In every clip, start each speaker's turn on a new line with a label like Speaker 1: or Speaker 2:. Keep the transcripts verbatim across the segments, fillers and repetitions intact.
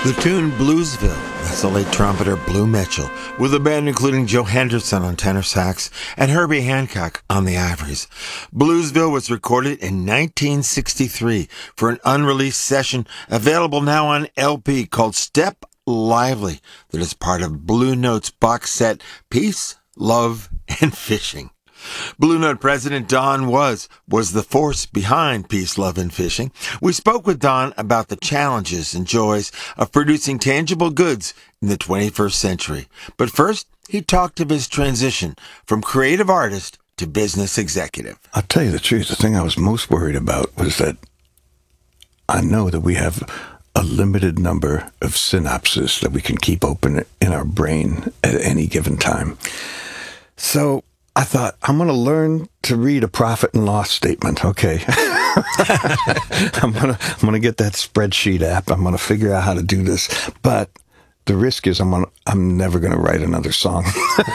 Speaker 1: The tune Bluesville, that's the late trumpeter Blue Mitchell, with a band including Joe Henderson on tenor sax and Herbie Hancock on the ivories. Bluesville was recorded in nineteen sixty-three for an unreleased session available now on L P called Step Lively, that is part of Blue Note's box set Peace, Love, and Fishing. Blue Note president Don Was was the force behind Peace, Love, and Fishing. We spoke with Don about the challenges and joys of producing tangible goods in the twenty-first century. But first, he talked of his transition from creative artist to business executive.
Speaker 2: I'll tell you the truth. The thing I was most worried about was that I know that we have a limited number of synapses that we can keep open in our brain at any given time. So I thought, I'm going to learn to read a profit and loss statement. Okay. I'm going to I'm going to get that spreadsheet app. I'm going to figure out how to do this. But the risk is I'm gonna, I'm never going to write another song.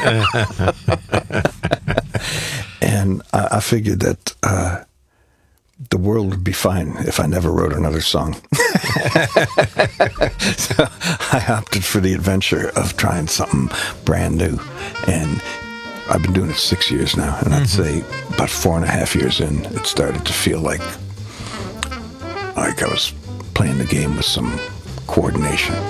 Speaker 2: And I, I figured that uh, the world would be fine if I never wrote another song. So I opted for the adventure of trying something brand new. And I've been doing it six years now, and mm-hmm. I'd say about four and a half years in, it started to feel like like I was playing the game with some coordination.